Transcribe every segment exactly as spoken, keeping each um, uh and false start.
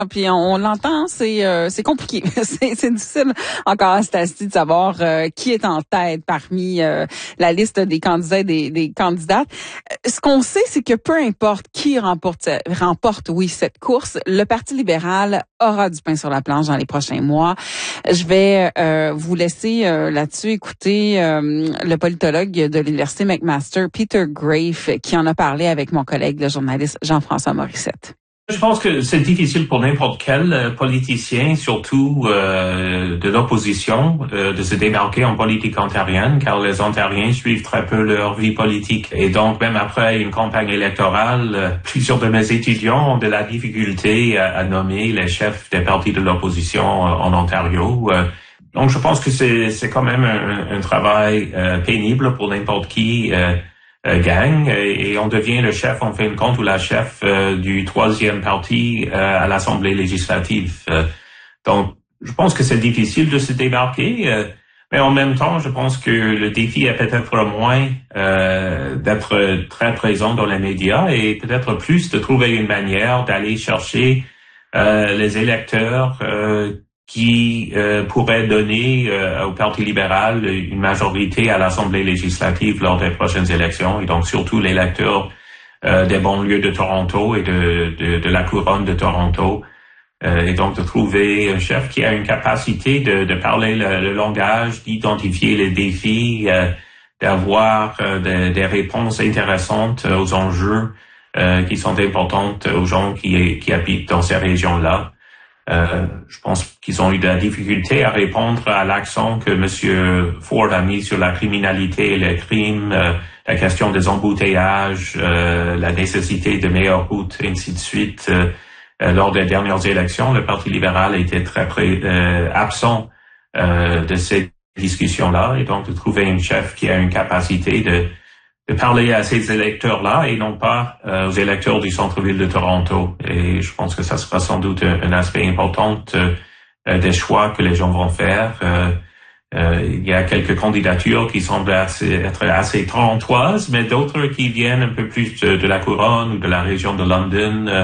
Puis on, on l'entend, c'est euh, c'est compliqué. c'est, c'est difficile encore à Stasi de savoir euh, qui est en tête parmi euh, la liste des candidats et des, des candidates. Ce qu'on sait, c'est que peu importe qui remporte, remporte, oui, cette course, le Parti libéral aura du pain sur la planche dans les prochains mois. Je vais euh, vous laisser euh, là-dessus écouter euh, le politologue de l'Université McMaster, Peter Graefe, qui en a parlé avec mon collègue, le journaliste Jean-François Morissette. Je pense que c'est difficile pour n'importe quel euh, politicien, surtout euh, de l'opposition, euh, de se démarquer en politique ontarienne, car les Ontariens suivent très peu leur vie politique. Et donc, même après une campagne électorale, euh, plusieurs de mes étudiants ont de la difficulté à, à nommer les chefs des partis de l'opposition euh, en Ontario. Euh, donc, je pense que c'est, c'est quand même un, un travail euh, pénible pour n'importe qui. Euh, Euh, gagne et on devient le chef en fin de compte ou la chef euh, du troisième parti euh, à l'Assemblée législative. Euh, donc, je pense que c'est difficile de se débarquer, euh, mais en même temps, je pense que le défi est peut-être moins euh, d'être très présent dans les médias et peut-être plus de trouver une manière d'aller chercher euh, les électeurs euh, qui euh, pourrait donner euh, au Parti libéral une majorité à l'Assemblée législative lors des prochaines élections, et donc surtout les électeurs euh, des banlieues de Toronto et de, de, de la couronne de Toronto, euh, et donc de trouver un chef qui a une capacité de, de parler le, le langage, d'identifier les défis, euh, d'avoir euh, des, des réponses intéressantes aux enjeux euh, qui sont importantes aux gens qui, qui habitent dans ces régions-là. Euh, je pense qu'ils ont eu de la difficulté à répondre à l'accent que M. Ford a mis sur la criminalité et les crimes, euh, la question des embouteillages, euh, la nécessité de meilleures routes, et ainsi de suite. Euh, euh, lors des dernières élections, le Parti libéral était très pré, euh, absent euh, de ces discussions-là, et donc de trouver un chef qui a une capacité de de parler à ces électeurs-là et non pas euh, aux électeurs du centre-ville de Toronto. Et je pense que ça sera sans doute un, un aspect important euh, des choix que les gens vont faire. Euh, euh, il y a quelques candidatures qui semblent assez, être assez torontoises, mais d'autres qui viennent un peu plus de, de la couronne ou de la région de London, euh,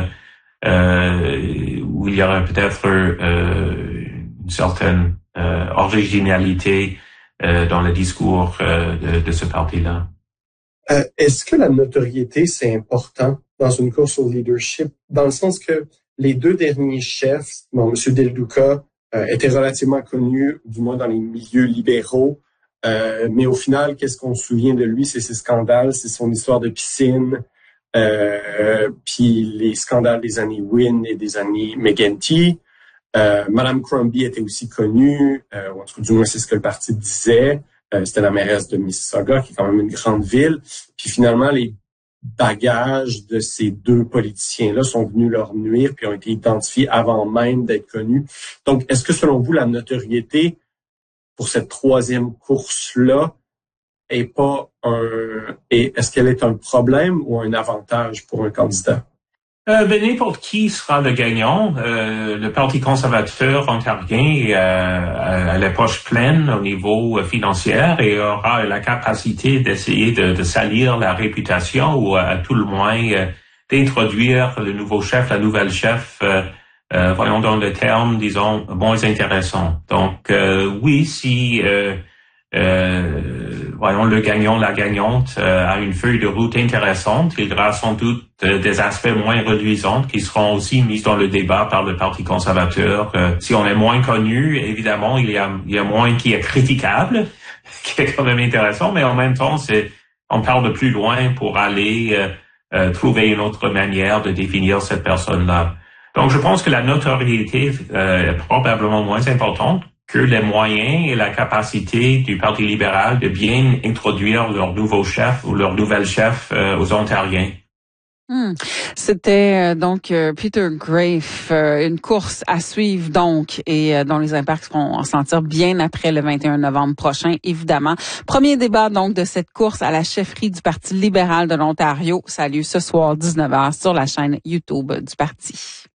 euh, où il y aura peut-être euh, une certaine euh, originalité euh, dans le discours euh, de, de ce parti-là. Euh, est-ce que la notoriété, c'est important dans une course au leadership, dans le sens que les deux derniers chefs, bon, M. Del Duca euh, était relativement connu, du moins dans les milieux libéraux, euh, mais au final, qu'est-ce qu'on se souvient de lui? C'est ses scandales, c'est son histoire de piscine, euh, puis les scandales des années Wynne et des années McGuinty. Euh, Madame Crombie était aussi connue, euh, ou en tout cas, du moins, c'est ce que le parti disait. Euh, c'était la mairesse de Mississauga, qui est quand même une grande ville. Puis finalement, les bagages de ces deux politiciens-là sont venus leur nuire, puis ont été identifiés avant même d'être connus. Donc, est-ce que selon vous, la notoriété pour cette troisième course-là est pas un, est, est-ce qu'elle est un problème ou un avantage pour un candidat? Euh, ben, n'importe qui sera le gagnant. Euh, le Parti conservateur ontarien euh, a la poche pleine au niveau financier et aura la capacité d'essayer de, de salir la réputation ou à tout le moins euh, d'introduire le nouveau chef, la nouvelle chef, euh, euh, voyons dans le terme, disons, moins intéressant. Donc euh, oui, si euh, Euh, voyons, le gagnant, la gagnante euh, a une feuille de route intéressante. Il y aura sans doute euh, des aspects moins reluisants qui seront aussi mis dans le débat par le Parti conservateur. Euh, si on est moins connu, évidemment, il y a, il y a moins qui est critiquable, qui est quand même intéressant, mais en même temps, c'est, on parle de plus loin pour aller euh, euh, trouver une autre manière de définir cette personne-là. Donc, je pense que la notoriété euh, est probablement moins importante que les moyens et la capacité du Parti libéral de bien introduire leur nouveau chef ou leur nouvelle chef euh, aux Ontariens. Hmm. C'était euh, donc euh, Peter Graefe, euh, une course à suivre donc et euh, dont les impacts vont en sentir bien après le vingt et un novembre prochain, évidemment. Premier débat donc de cette course à la chefferie du Parti libéral de l'Ontario. Ça a lieu ce soir dix-neuf heures sur la chaîne YouTube du parti.